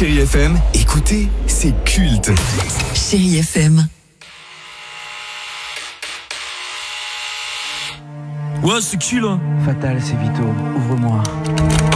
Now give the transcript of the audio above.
Chérie FM, écoutez, c'est culte. Chérie FM. Ouais, c'est qui là? Fatal, c'est Vito. Ouvre-moi.